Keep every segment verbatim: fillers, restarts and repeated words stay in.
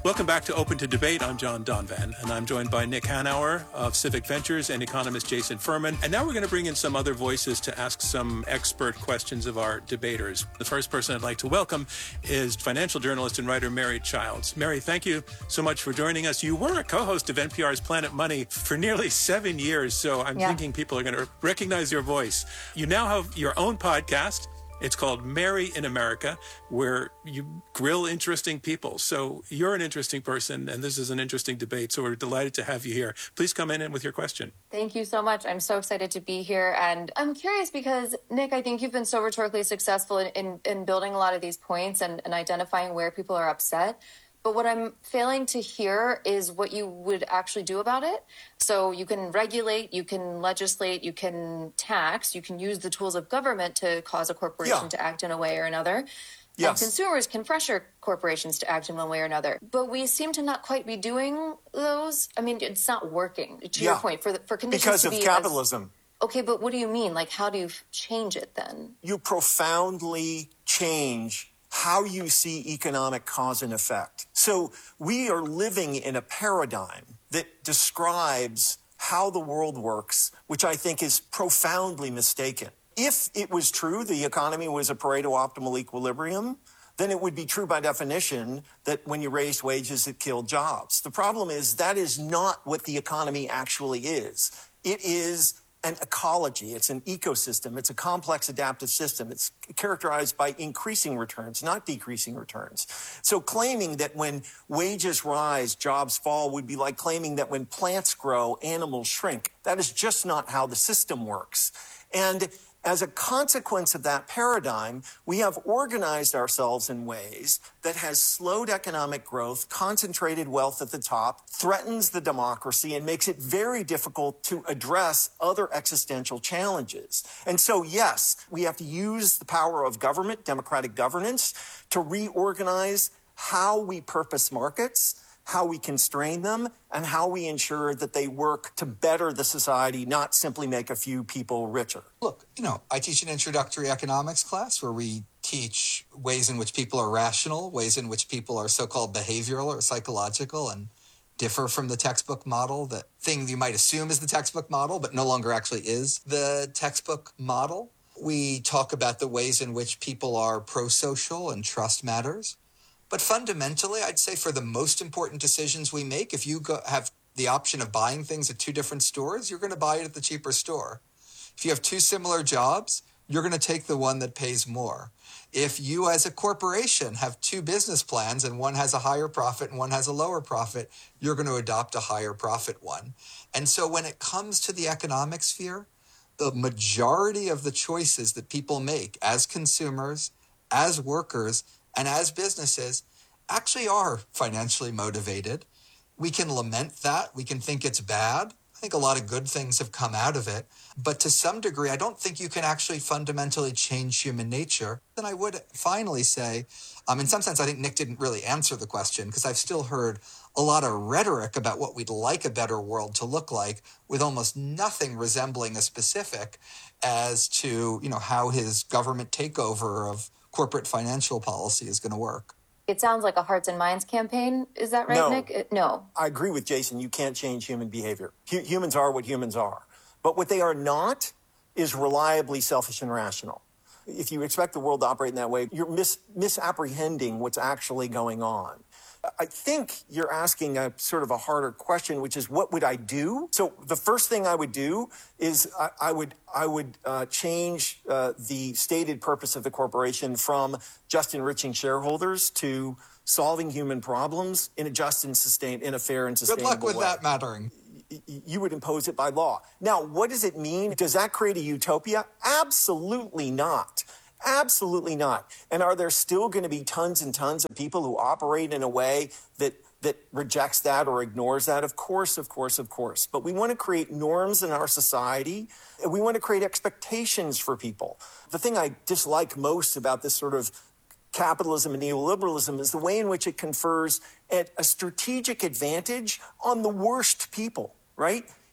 Welcome back to Open to Debate. I'm John Donvan, and I'm joined by Nick Hanauer of Civic Ventures and economist Jason Furman. And now we're going to bring in some other voices to ask some expert questions of our debaters. The first person I'd like to welcome is financial journalist and writer Mary Childs. Mary, thank you so much for joining us. You were a co-host of N P R's Planet Money for nearly seven years, so I'm yeah. thinking people are going to recognize your voice. You now have your own podcast. It's called Mary in America, where you grill interesting people. So you're an interesting person, and this is an interesting debate. So we're delighted to have you here. Please come in and with your question. Thank you so much. I'm so excited to be here. And I'm curious because, Nick, I think you've been so rhetorically successful in, in, in building a lot of these points and, and identifying where people are upset. But what I'm failing to hear is what you would actually do about it. So you can regulate, you can legislate, you can tax, you can use the tools of government to cause a corporation yeah. to act in a way or another. Yes. And consumers can pressure corporations to act in one way or another. But we seem to not quite be doing those. I mean, it's not working, to yeah. your point, for, the, for conditions because to of be capitalism. As, okay, but what do you mean? Like, how do you change it then? You profoundly change how you see economic cause and effect. So we are living in a paradigm that describes how the world works, which I think is profoundly mistaken. If it was true the economy was a Pareto optimal equilibrium, then it would be true by definition that when you raised wages, it killed jobs. The problem is that is not what the economy actually is. It is an ecology. It's an ecosystem. It's a complex adaptive system. It's characterized by increasing returns, not decreasing returns. So claiming that when wages rise, jobs fall would be like claiming that when plants grow, animals shrink. That is just not how the system works. And as a consequence of that paradigm, we have organized ourselves in ways that has slowed economic growth, concentrated wealth at the top, threatens the democracy, and makes it very difficult to address other existential challenges. And so, yes, we have to use the power of government, democratic governance, to reorganize how we purpose markets, how we constrain them, and how we ensure that they work to better the society, not simply make a few people richer. Look, you know, I teach an introductory economics class where we teach ways in which people are rational, ways in which people are so-called behavioral or psychological and differ from the textbook model, that thing you might assume is the textbook model, but no longer actually is the textbook model. We talk about the ways in which people are pro-social and trust matters. But fundamentally, I'd say for the most important decisions we make, if you go, have the option of buying things at two different stores, you're going to buy it at the cheaper store. If you have two similar jobs, you're going to take the one that pays more. If you as a corporation have two business plans and one has a higher profit and one has a lower profit, you're going to adopt a higher profit one. And so when it comes to the economic sphere, the majority of the choices that people make as consumers, as workers, and as businesses actually are financially motivated. We can lament that. We can think it's bad. I think a lot of good things have come out of it. But to some degree, I don't think you can actually fundamentally change human nature. Then I would finally say, um, in some sense, I think Nick didn't really answer the question because I've still heard a lot of rhetoric about what we'd like a better world to look like with almost nothing resembling a specific as to, you know, how his government takeover of corporate financial policy is going to work. It sounds like a Hearts and Minds campaign. Is that right, no, Nick? It, no. I agree with Jason. You can't change human behavior. H- humans are what humans are. But what they are not is reliably selfish and rational. If you expect the world to operate in that way, you're mis- misapprehending what's actually going on. I think you're asking a sort of a harder question, which is, what would I do? So the first thing I would do is I, I would I would uh, change uh, the stated purpose of the corporation from just enriching shareholders to solving human problems in a just and sustained, in a fair and sustainable way. Good luck with way. that mattering. You would impose it by law. Now, what does it mean? Does that create a utopia? Absolutely not. Absolutely not. And are there still going to be tons and tons of people who operate in a way that that rejects that or ignores that? Of course, of course, of course. But we want to create norms in our society, and we want to create expectations for people. The thing I dislike most about this sort of capitalism and neoliberalism is the way in which it confers a strategic advantage on the worst people, right?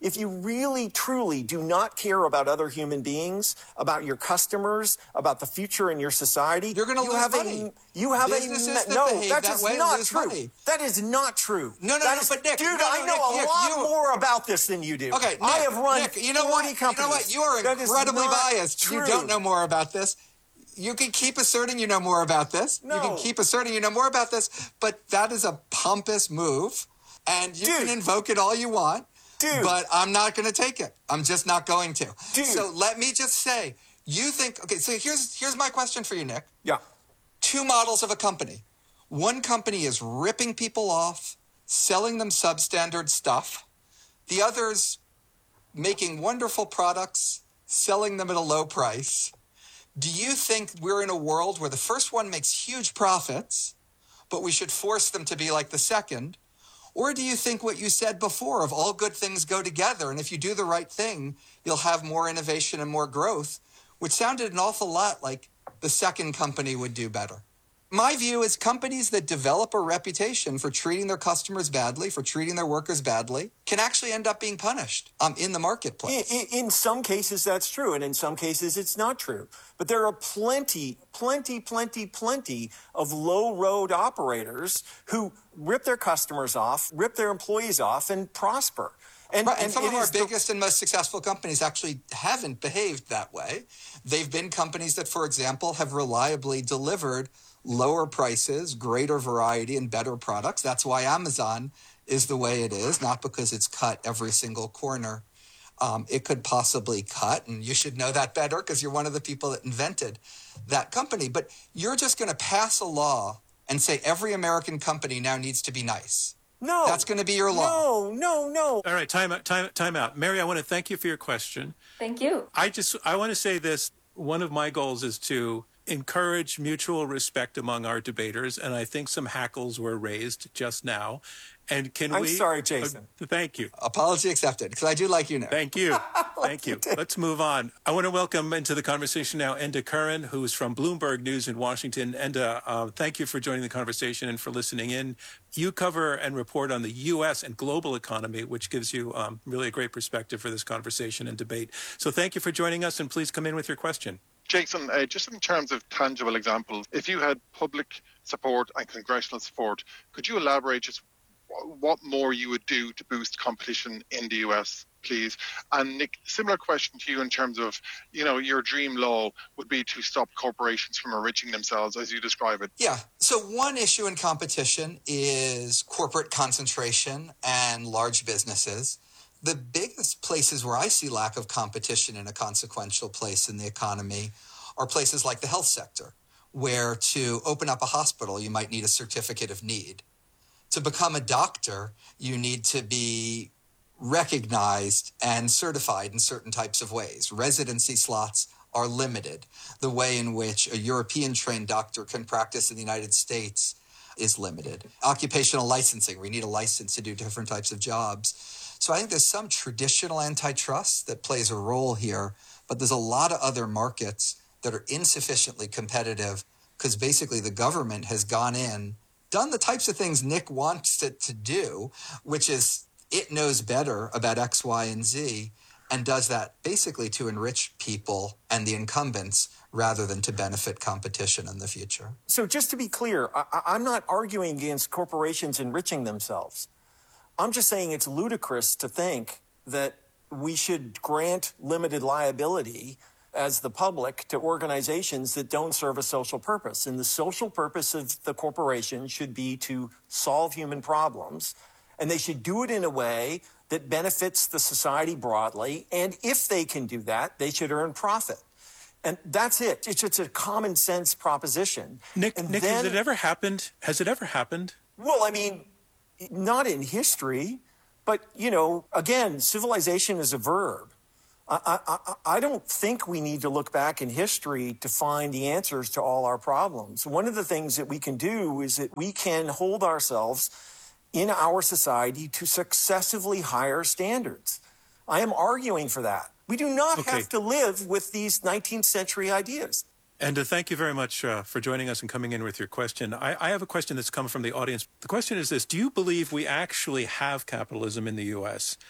if you really, truly do not care about other human beings, about your customers, about the future in your society, you're going to lose have money. A, you have Businesses a that no. behave That that is way not lose true. money. That is not true. No, no, that no, is, but Nick, dude, no, no, I know Nick, a you, lot you, more about this than you do. Okay, Nick, I have run Nick, you know what? forty companies. You know what? You are That is incredibly not biased. true. You don't know more about this. You can keep asserting you know more about this. No. You can keep asserting you know more about this, but that is a pompous move, and you Dude. can invoke it all you want. Dude. But I'm not going to take it. I'm just not going to. Dude. So let me just say, you think, okay, so here's here's my question for you, Nick. Yeah. Two models of a company. One company is ripping people off, selling them substandard stuff. The other's making wonderful products, selling them at a low price. Do you think we're in a world where the first one makes huge profits, but we should force them to be like the second? Or do you think what you said before of all good things go together, and if you do the right thing, you'll have more innovation and more growth, which sounded an awful lot like the second company would do better? My view is companies that develop a reputation for treating their customers badly, for treating their workers badly, can actually end up being punished um, in the marketplace. In, in, in some cases, that's true, and in some cases, it's not true. But there are plenty, plenty, plenty, plenty of low-road operators who rip their customers off, rip their employees off, and prosper. And, right, and, and some of our the, biggest and most successful companies actually haven't behaved that way. They've been companies that, for example, have reliably delivered lower prices, greater variety, and better products. That's why Amazon is the way it is, not because it's cut every single corner. Um, it could possibly cut, and you should know that better because you're one of the people that invented that company. But you're just going to pass a law and say every American company now needs to be nice. No. That's going to be your law. No, no, no. All right, time out, time, time out. Mary, I want to thank you for your question. Thank you. I just, I want to say this. One of my goals is to encourage mutual respect among our debaters, and I think some hackles were raised just now. And can I'm we... sorry, Jason. Uh, thank you. Apology accepted, because I do like you now. Thank you. Thank you. Let's move on. I want to welcome into the conversation now Enda Curran, who is from Bloomberg News in Washington. Enda, uh, thank you for joining the conversation and for listening in. You cover and report on the U S and global economy, which gives you um, really a great perspective for this conversation and debate. So thank you for joining us, and please come in with your question. Jason, uh, just in terms of tangible examples, if you had public support and congressional support, could you elaborate just what more you would do to boost competition in the U S, please? And Nick, similar question to you in terms of, you know, your dream law would be to stop corporations from enriching themselves, as you describe it. Yeah. So one issue in competition is corporate concentration and large businesses. The biggest places where I see lack of competition in a consequential place in the economy are places like the health sector, where to open up a hospital, you might need a certificate of need. To become a doctor, you need to be recognized and certified in certain types of ways. Residency slots are limited. The way in which a European-trained doctor can practice in the United States is limited. Occupational licensing, we need a license to do different types of jobs. So I think there's some traditional antitrust that plays a role here, but there's a lot of other markets that are insufficiently competitive because basically the government has gone in, done the types of things Nick wants it to do, which is it knows better about X, Y, and Z, and does that basically to enrich people and the incumbents rather than to benefit competition in the future. So just to be clear, I, I'm not arguing against corporations enriching themselves. I'm just saying it's ludicrous to think that we should grant limited liability as the public to organizations that don't serve a social purpose. And the social purpose of the corporation should be to solve human problems, and they should do it in a way that benefits the society broadly. And if they can do that, they should earn profit. And that's it. It's just a common sense proposition. Nick, and Nick then, has it ever happened? Has it ever happened? Well, I mean, not in history, but, you know, again, civilization is a verb. I, I, I don't think we need to look back in history to find the answers to all our problems. One of the things that we can do is that we can hold ourselves in our society to successively higher standards. I am arguing for that. We do not Okay. have to live with these nineteenth century ideas. And uh, thank you very much uh, for joining us and coming in with your question. I, I have a question that's come from the audience. The question is this: do you believe we actually have capitalism in the U S?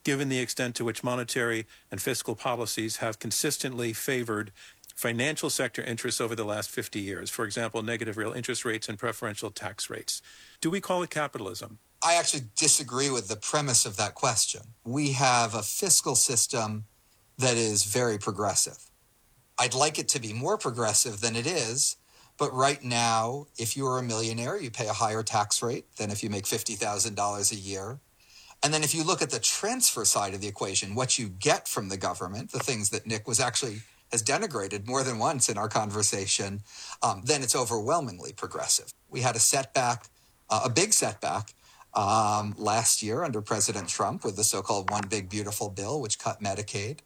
given the extent to which monetary and fiscal policies have consistently favored financial sector interests over the last fifty years. For example, negative real interest rates and preferential tax rates. Do we call it capitalism? I actually disagree with the premise of that question. We have a fiscal system that is very progressive. I'd like it to be more progressive than it is, but right now, if you are a millionaire, you pay a higher tax rate than if you make fifty thousand dollars a year. And then if you look at the transfer side of the equation, what you get from the government, the things that Nick was actually has denigrated more than once in our conversation, um, then it's overwhelmingly progressive. We had a setback, uh, a big setback, Um, last year under President Trump with the so-called One Big Beautiful Bill, which cut Medicaid.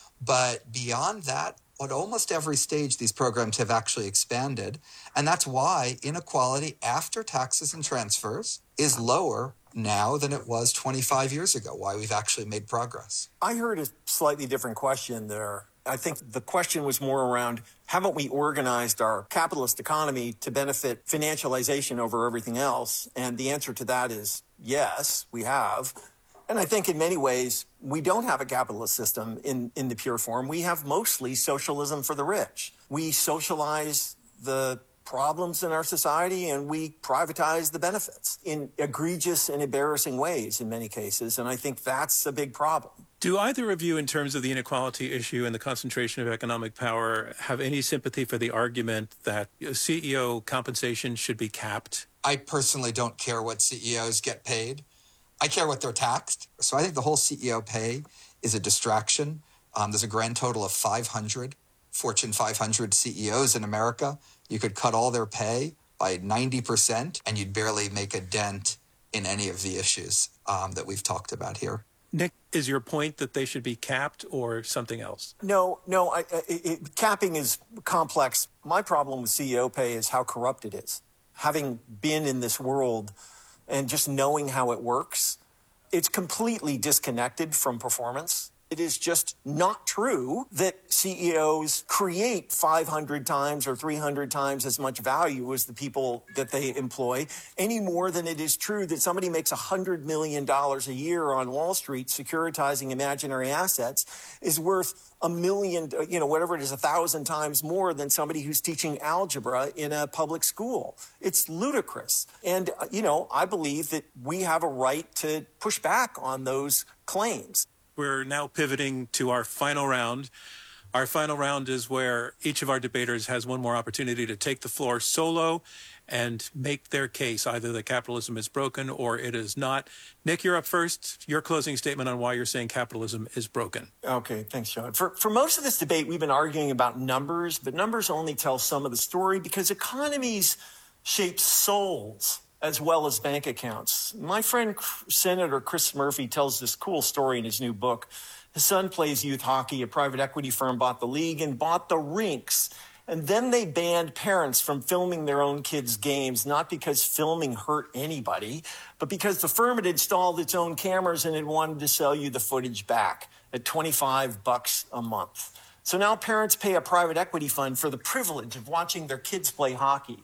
But beyond that, at almost every stage, these programs have actually expanded. And that's why inequality after taxes and transfers is lower now than it was twenty-five years ago, why we've actually made progress. I heard a slightly different question there. I think the question was more around, haven't we organized our capitalist economy to benefit financialization over everything else? And the answer to that is yes, we have. And I think in many ways, we don't have a capitalist system in, in the pure form. We have mostly socialism for the rich. We socialize the problems in our society and we privatize the benefits in egregious and embarrassing ways in many cases. And I think that's a big problem. Do either of you, in terms of the inequality issue and the concentration of economic power, have any sympathy for the argument that C E O compensation should be capped? I personally don't care what C E Os get paid. I care what they're taxed. So I think the whole C E O pay is a distraction. Um, there's a grand total of five hundred Fortune five hundred C E Os in America. You could cut all their pay by ninety percent and you'd barely make a dent in any of the issues um, that we've talked about here. Nick, is your point that they should be capped or something else? No, no, I, I, it, capping is complex. My problem with C E O pay is how corrupt it is. Having been in this world and just knowing how it works, it's completely disconnected from performance. It is just not true that C E Os create five hundred times or three hundred times as much value as the people that they employ, any more than it is true that somebody makes one hundred million dollars a year on Wall Street securitizing imaginary assets is worth a million, you know, whatever it is, a thousand times more than somebody who's teaching algebra in a public school. It's ludicrous. And, you know, I believe that we have a right to push back on those claims. We're now pivoting to our final round. Our final round is where each of our debaters has one more opportunity to take the floor solo and make their case, either that capitalism is broken or it is not. Nick, you're up first. Your closing statement on why you're saying capitalism is broken. Okay, thanks, John. For, for most of this debate, we've been arguing about numbers, but numbers only tell some of the story because economies shape souls as well as bank accounts. My friend Senator Chris Murphy tells this cool story in his new book. His son plays youth hockey. A private equity firm bought the league and bought the rinks. And then they banned parents from filming their own kids' games, not because filming hurt anybody, but because the firm had installed its own cameras and it wanted to sell you the footage back at twenty-five bucks a month. So now parents pay a private equity fund for the privilege of watching their kids play hockey.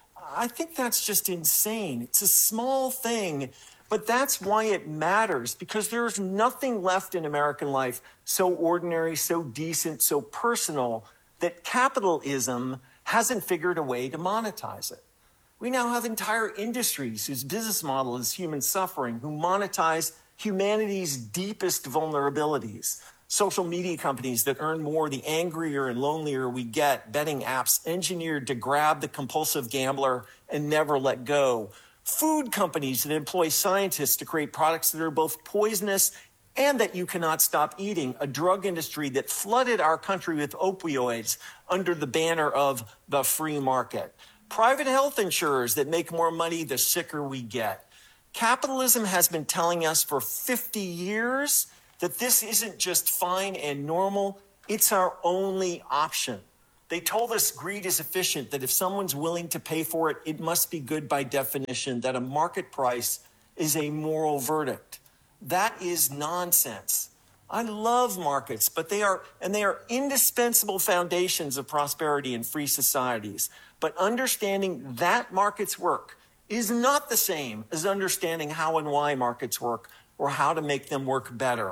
I think that's just insane. It's a small thing, but that's why it matters, because there's nothing left in American life so ordinary, so decent, so personal that capitalism hasn't figured a way to monetize it. We now have entire industries whose business model is human suffering, who monetize humanity's deepest vulnerabilities. Social media companies that earn more the angrier and lonelier we get, betting apps engineered to grab the compulsive gambler and never let go. Food companies that employ scientists to create products that are both poisonous and that you cannot stop eating. A drug industry that flooded our country with opioids under the banner of the free market. Private health insurers that make more money the sicker we get. Capitalism has been telling us for fifty years that this isn't just fine and normal, it's our only option. They told us greed is efficient, that if someone's willing to pay for it, it must be good by definition, that a market price is a moral verdict. That is nonsense. I love markets, but they are, and they are indispensable foundations of prosperity in free societies. But understanding that markets work is not the same as understanding how and why markets work, or how to make them work better.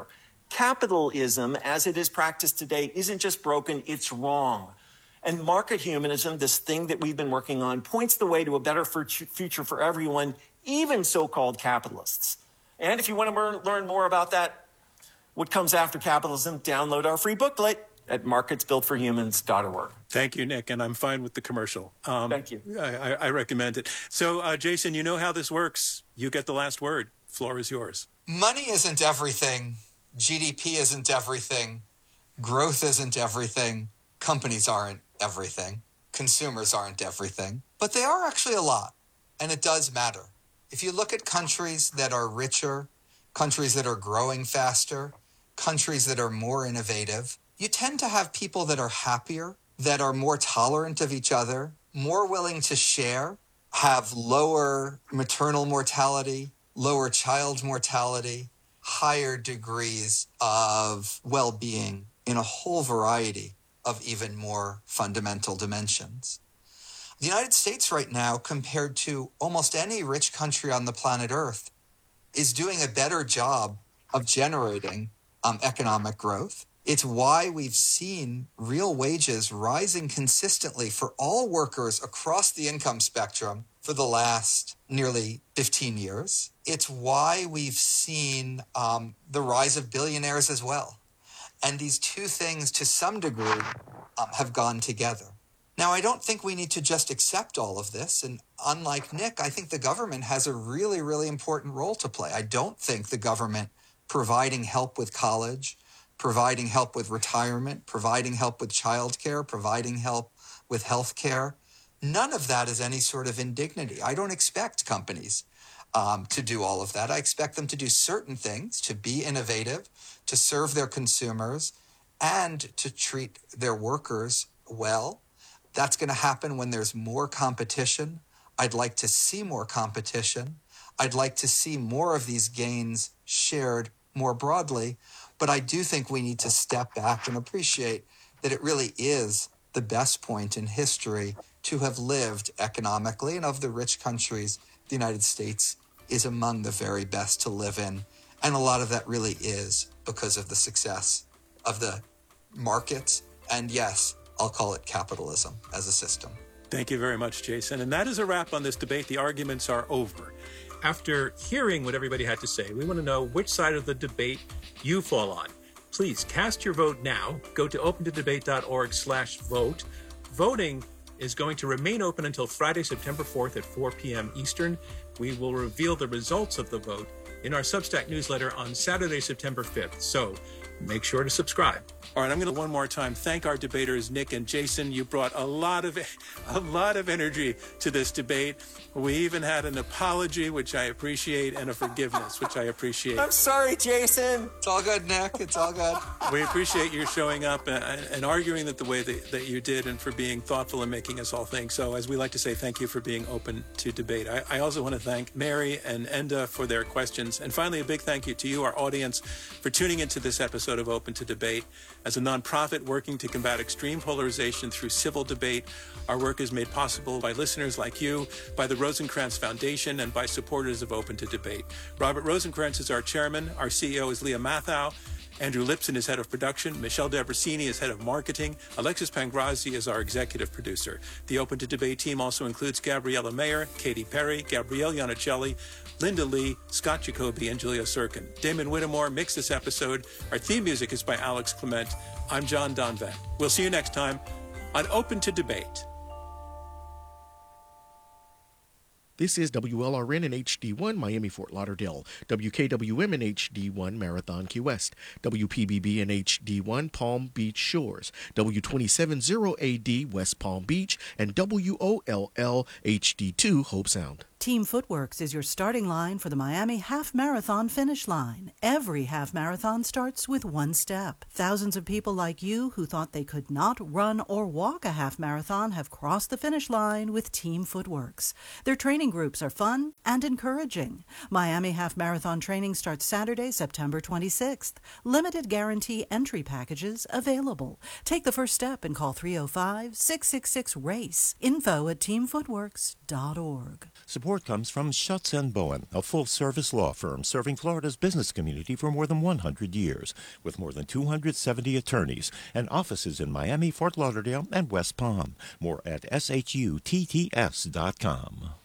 Capitalism, as it is practiced today, isn't just broken, it's wrong. And market humanism, this thing that we've been working on, points the way to a better future for everyone, even so-called capitalists. And if you want to learn more about that, what comes after capitalism, download our free booklet at markets built for humans dot org. Thank you, Nick, and I'm fine with the commercial. Um, Thank you. I, I recommend it. So, uh, Jason, you know how this works. You get the last word. Floor is yours. Money isn't everything. G D P isn't everything. Growth isn't everything. Companies aren't everything. Consumers aren't everything. But they are actually a lot, and it does matter. If you look at countries that are richer, countries that are growing faster, countries that are more innovative, you tend to have people that are happier, that are more tolerant of each other, more willing to share, have lower maternal mortality, lower child mortality, higher degrees of well-being in a whole variety of even more fundamental dimensions. The United States right now, compared to almost any rich country on the planet Earth, is doing a better job of generating um, economic growth. It's why we've seen real wages rising consistently for all workers across the income spectrum for the last nearly fifteen years. It's why we've seen um, the rise of billionaires as well. And these two things, to some degree, um, have gone together. Now, I don't think we need to just accept all of this. And unlike Nick, I think the government has a really, really important role to play. I don't think the government providing help with college, providing help with retirement, providing help with childcare, providing help with health care, none of that is any sort of indignity. I don't expect companies um, to do all of that. I expect them to do certain things, to be innovative, to serve their consumers, and to treat their workers well. That's going to happen when there's more competition. I'd like to see more competition. I'd like to see more of these gains shared more broadly. But I do think we need to step back and appreciate that it really is the best point in history to have lived economically. And of the rich countries, the United States is among the very best to live in. And a lot of that really is because of the success of the markets. And yes, I'll call it capitalism as a system. Thank you very much, Jason. And that is a wrap on this debate. The arguments are over. After hearing what everybody had to say, we want to know which side of the debate you fall on. Please cast your vote now. Go to open to debate dot org slash vote. Voting is going to remain open until Friday, September fourth at four p.m. Eastern. We will reveal the results of the vote in our Substack newsletter on Saturday, September fifth. So make sure to subscribe. All right, I'm going to one more time thank our debaters, Nick and Jason. You brought a lot of a lot of energy to this debate. We even had an apology, which I appreciate, and a forgiveness, which I appreciate. I'm sorry, Jason. It's all good, Nick. It's all good. We appreciate your showing up and, and arguing it the way that, that you did, and for being thoughtful and making us all think. So, as we like to say, thank you for being open to debate. I, I also want to thank Mary and Enda for their questions. And finally, a big thank you to you, our audience, for tuning into this episode of Open to Debate. As a nonprofit working to combat extreme polarization through civil debate, our work is made possible by listeners like you, by the Rosencrantz Foundation, and by supporters of Open to Debate. Robert Rosencrantz is our chairman. Our C E O is Leah Mathau. Andrew Lipson is head of production. Michelle Debrasini is head of marketing. Alexis Pangrazi is our executive producer. The Open to Debate team also includes Gabriella Mayer, Katy Perry, Gabrielle Iannicelli, Linda Lee, Scott Jacoby, and Julia Sirkin. Damon Whittemore mixed this episode. Our theme music is by Alex Clement. I'm John Donvan. We'll see you next time on Open to Debate. This is W L R N in H D one, Miami, Fort Lauderdale, W K W M in H D one, Marathon, Key West, W P B B in H D one, Palm Beach Shores, W twenty-seven zero A D, West Palm Beach, and W O L L H D two, Hope Sound. Team Footworks is your starting line for the Miami Half Marathon finish line. Every half marathon starts with one step. Thousands of people like you who thought they could not run or walk a half marathon have crossed the finish line with Team Footworks. Their training groups are fun and encouraging. Miami Half Marathon training starts Saturday, September twenty-sixth. Limited guarantee entry packages available. Take the first step and call three oh five, six six six, RACE. Info at team footworks dot org. Support comes from Schutz and Bowen, a full-service law firm serving Florida's business community for more than one hundred years, with more than two hundred seventy attorneys and offices in Miami, Fort Lauderdale, and West Palm. More at S H U T T S dot com.